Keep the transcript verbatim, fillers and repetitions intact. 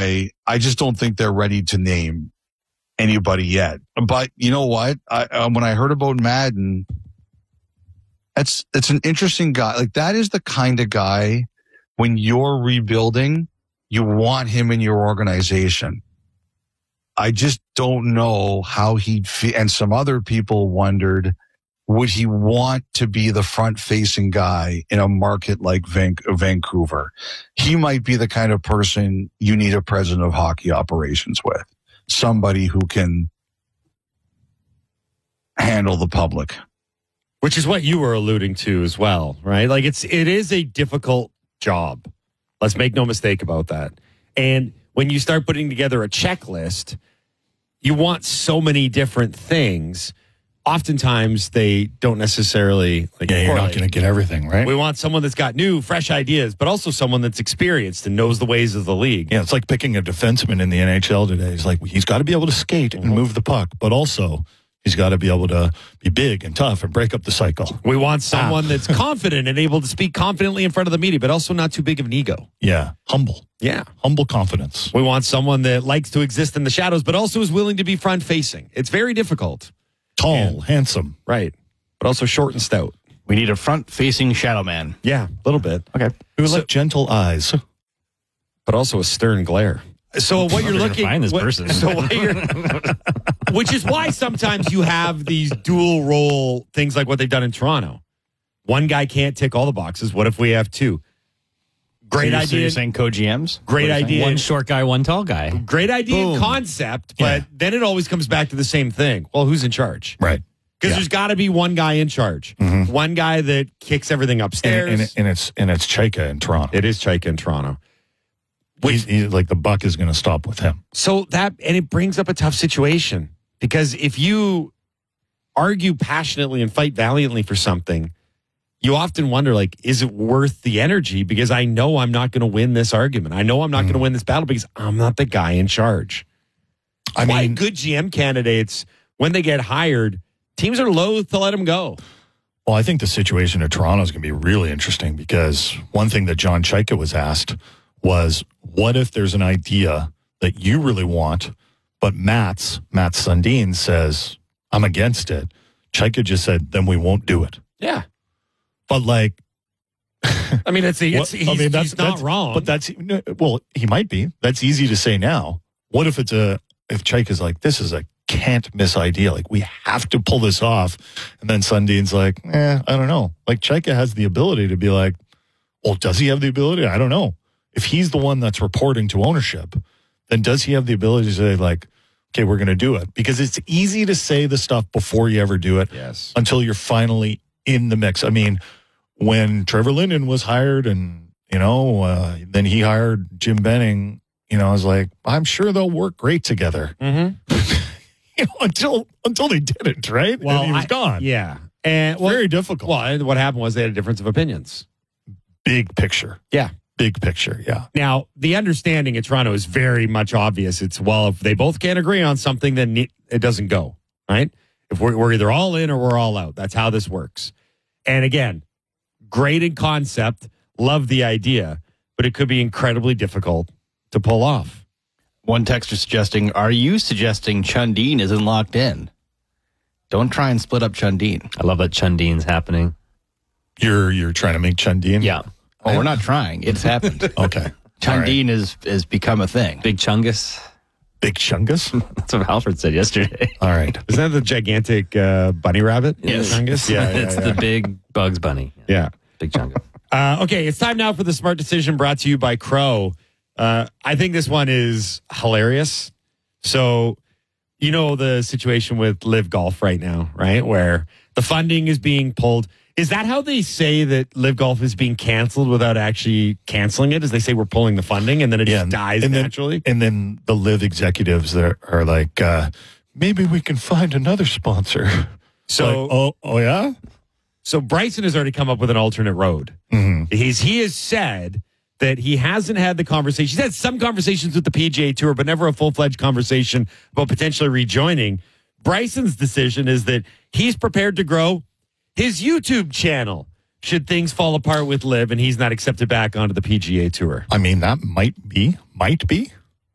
guy, I just don't think they're ready to name anybody yet. But you know what? I, uh, when I heard about Madden, it's it's an interesting guy. Like that is the kind of guy when you're rebuilding, you want him in your organization. I just don't know how he'd feel. And some other people wondered, would he want to be the front-facing guy in a market like Van- Vancouver? He might be the kind of person you need a president of hockey operations with. Somebody who can handle the public. Which is what you were alluding to as well, right? Like it's it is a difficult job. Let's make no mistake about that. And when you start putting together a checklist, you want so many different things. Oftentimes, they don't necessarily like. Yeah, you're not going to get everything, right? We want someone that's got new, fresh ideas, but also someone that's experienced and knows the ways of the league. Yeah, it's like picking a defenseman in the N H L today. He's like, he's got to be able to skate and mm-hmm. move the puck, but also he's got to be able to be big and tough and break up the cycle. We want someone ah. that's confident and able to speak confidently in front of the media, but also not too big of an ego. Yeah, humble. Yeah. Humble confidence. We want someone that likes to exist in the shadows, but also is willing to be front-facing. It's very difficult. Tall, and, handsome. Right. But also short and stout. We need a front-facing shadow man. Yeah, a little bit. Okay. We would so, like gentle eyes. But also a stern glare. So what you're looking find this what, person. So what you're, which is why sometimes you have these dual role things like what they've done in Toronto. One guy can't tick all the boxes. What if we have two? Great so idea. So you're saying co-G Ms? Great idea. One short guy, one tall guy. Great idea and concept, but yeah. then it always comes back to the same thing. Well, who's in charge? Right. Because yeah. there's got to be one guy in charge. Mm-hmm. One guy that kicks everything upstairs. And, and, and it's and it's Chaika in Toronto. It is Chaika in Toronto. Which, he's, he's like the buck is going to stop with him. So that, and it brings up a tough situation. Because if you argue passionately and fight valiantly for something, you often wonder, like, is it worth the energy? Because I know I'm not going to win this argument. I know I'm not mm. going to win this battle because I'm not the guy in charge. I Why mean, good G M candidates, when they get hired, teams are loath to let them go. Well, I think the situation in Toronto is going to be really interesting because one thing that John Chaika was asked was, what if there's an idea that you really want, but Matt's, Matt Sundin says, I'm against it. Chaika just said, then we won't do it. Yeah. But like, I mean, it's, it's he's, I mean, that's, he's not that's, wrong. But that's, well, he might be. That's easy to say now. What if it's a, if Chaika's like, this is a can't miss idea. Like, we have to pull this off. And then Sundin's like, eh, I don't know. Like, Chaika has the ability to be like, well, does he have the ability? I don't know. If he's the one that's reporting to ownership, then does he have the ability to say, like, okay, we're going to do it? Because it's easy to say the stuff before you ever do it. Yes. Until you're finally in the mix. I mean, when Trevor Linden was hired and, you know, uh, then he hired Jim Benning, you know, I was like, I'm sure they'll work great together. Mm-hmm. you know, until until they didn't, right? Well, and he was I, gone. Yeah. And well, very difficult. Well, and what happened was they had a difference of opinions. Big picture. Yeah. Big picture, yeah. Now, the understanding in Toronto is very much obvious. It's, well, if they both can't agree on something, then it doesn't go, right? If we're, we're either all in or we're all out. That's how this works. And again, great in concept, love the idea, but it could be incredibly difficult to pull off. One texter suggesting, are you suggesting Chundin isn't locked in? Don't try and split up Chundin. I love that Chundin's happening. You're you're trying to make Chundin? Yeah. Oh, we're not trying. It's happened. Okay. Chundin is has become a thing. Big Chungus. Big Chungus? That's what Alfred said yesterday. All right. Isn't that the gigantic uh, bunny rabbit? Yes. Chungus? Yeah, yeah, it's yeah. the big Bugs Bunny. Yeah. yeah. Big Chungus. Uh, okay, it's time now for the Smart Decision brought to you by Crow. Uh, I think this one is hilarious. So, you know the situation with Live Golf right now, right? Where the funding is being pulled. Is that how they say that Live Golf is being canceled without actually canceling it? As they say we're pulling the funding and then it yeah, just dies and naturally? Then, and then the Live executives that are like, uh, maybe we can find another sponsor. So, like, oh, oh yeah? So Bryson has already come up with an alternate road. Mm-hmm. He's He has said that he hasn't had the conversation. He's had some conversations with the P G A Tour, but never a full-fledged conversation about potentially rejoining. Bryson's decision is that he's prepared to grow his YouTube channel should things fall apart with Liv and he's not accepted back onto the P G A Tour. I mean, that might be, might be.